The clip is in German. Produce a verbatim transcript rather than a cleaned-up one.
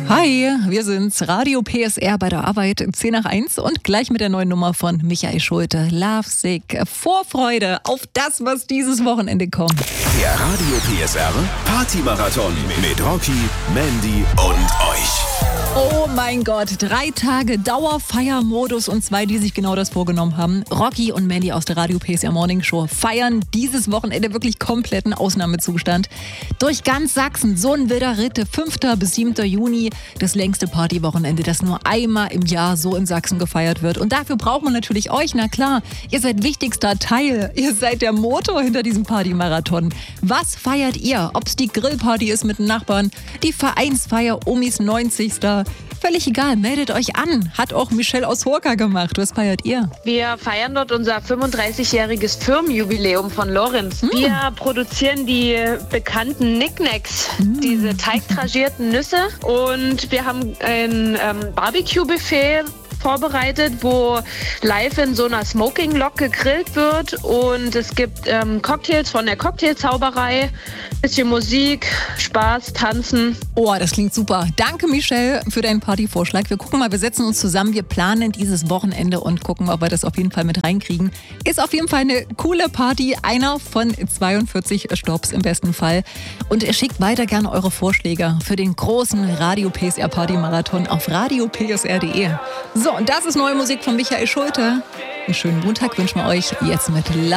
Hi, wir sind's, Radio P S R bei der Arbeit, zehn nach eins und gleich mit der neuen Nummer von Michael Schulte, Love Sick. Vorfreude auf das, was dieses Wochenende kommt. Der Radio P S R Party-Marathon mit Rocky, Mandy und euch. Oh mein Gott, drei Tage Dauerfeiermodus und zwei, die sich genau das vorgenommen haben. Rocky und Mandy aus der Radio P S R Morning Show feiern dieses Wochenende wirklich kompletten Ausnahmezustand. Durch ganz Sachsen, so ein wilder Ritt, fünften bis siebten Juni, das längste Partywochenende, das nur einmal im Jahr so in Sachsen gefeiert wird. Und dafür braucht man natürlich euch, na klar, ihr seid wichtigster Teil, ihr seid der Motor hinter diesem Partymarathon. Was feiert ihr? Ob es die Grillparty ist mit den Nachbarn, die Vereinsfeier, Omis neunzigsten Völlig egal, meldet euch an. Hat auch Michelle aus Horka gemacht. Was feiert ihr? Wir feiern dort unser fünfunddreißigjähriges Firmenjubiläum von Lorenz. Mm. Wir produzieren die bekannten Knickknacks, mm. diese teigdragierten Nüsse. Und wir haben ein ähm, Barbecue-Buffet vorbereitet, wo live in so einer Smoking-Lok gegrillt wird. Und es gibt ähm, Cocktails von der Cocktailzauberei, bisschen Musik, Spaß, Tanzen. Oh, das klingt super. Danke, Michelle, für deinen Partyvorschlag. Wir gucken mal, wir setzen uns zusammen, wir planen dieses Wochenende und gucken, ob wir das auf jeden Fall mit reinkriegen. Ist auf jeden Fall eine coole Party, einer von zweiundvierzig Stops im besten Fall. Und ihr schickt weiter gerne eure Vorschläge für den großen Radio P S R Party-Marathon auf radio p s r punkt d e. So, und das ist neue Musik von Michael Schulte. Einen schönen Montag wünschen wir euch jetzt mit Love.